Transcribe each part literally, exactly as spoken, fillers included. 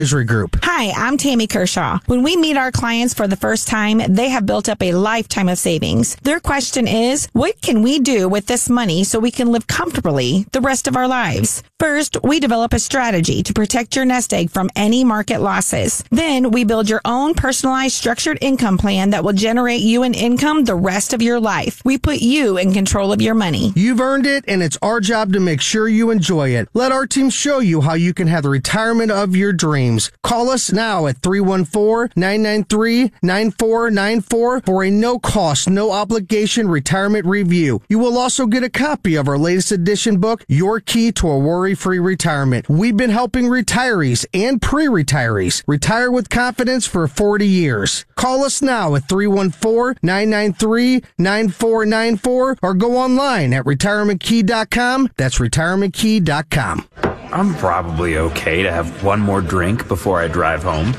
Advisory Group. Hi, I'm Tammy Kershaw. When we meet our clients for the first time, they have built up a lifetime of savings. Their question is, what can we do with this money so we can live comfortably the rest of our lives? First, we develop a strategy to protect your nest egg from any market losses. Then we build your own personalized structured income plan that will generate you an income the rest of your life. We put you in control of your money. You've earned it, and it's our job to make sure you enjoy it. Let our team show you how you can have the retirement of your dreams. Call us now at three one four, nine nine three, nine four nine four for a no-cost, no-obligation retirement review. You will also get a copy of our latest edition book, Your Key to a Worry-Free Retirement. We've been helping retirees and pre-retirees retire with confidence for forty years. Call us now at three one four, nine nine three, nine four nine four or go online at retirement key dot com. That's retirement key dot com. I'm probably okay to have one more drink before I drive home.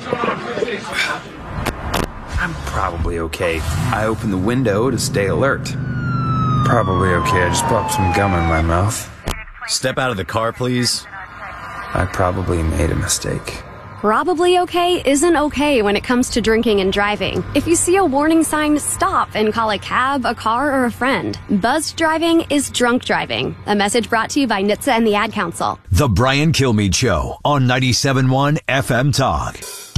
I'm probably okay. I open the window to stay alert. Probably okay. I just popped some gum in my mouth. Step out of the car, please. I probably made a mistake. Probably okay isn't okay when it comes to drinking and driving. If you see a warning sign, stop and call a cab, a car, or a friend. Buzzed driving is drunk driving. A message brought to you by N H T S A and the Ad Council. The Brian Kilmeade Show on ninety-seven point one F M Talk.